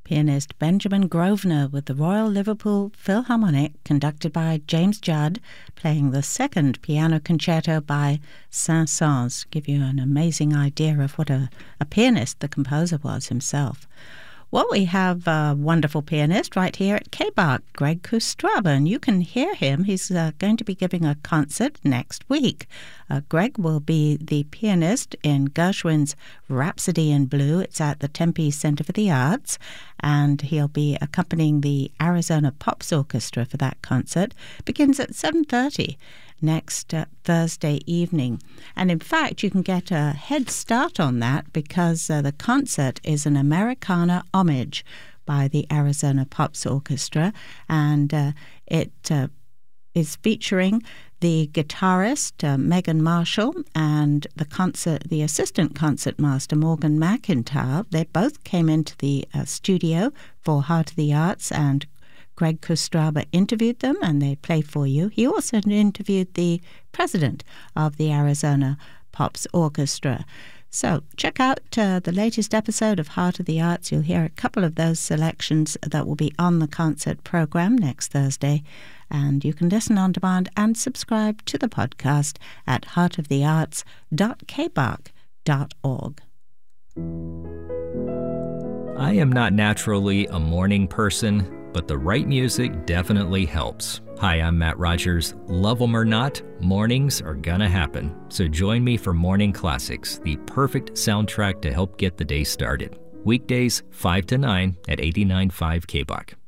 Pianist Benjamin Grosvenor with the Royal Liverpool Philharmonic, conducted by James Judd, playing the second piano concerto by Saint-Saëns. Give you an amazing idea of what a pianist the composer was himself. Well, we have a wonderful pianist right here at KBARC, Greg Kustraba, and you can hear him. He's going to be giving a concert next week. Greg will be the pianist in Gershwin's Rhapsody in Blue. It's at the Tempe Center for the Arts, and he'll be accompanying the Arizona Pops Orchestra for that concert. It begins at 7:30. Next Thursday evening. And in fact, you can get a head start on that because the concert is an Americana homage by the Arizona Pops Orchestra, and it is featuring the guitarist Megan Marshall and the assistant concertmaster Morgan McIntyre. They both came into the studio for Heart of the Arts, and Greg Kustraba interviewed them, and they play for you. He also interviewed the president of the Arizona Pops Orchestra. So check out the latest episode of Heart of the Arts. You'll hear a couple of those selections that will be on the concert program next Thursday. And you can listen on demand and subscribe to the podcast at heartofthearts.kbark.org. I am not naturally a morning person, but the right music definitely helps. Hi, I'm Matt Rogers. Love 'em or not, mornings are gonna happen. So join me for Morning Classics, the perfect soundtrack to help get the day started. Weekdays, 5 to 9 at 89.5 KBARC.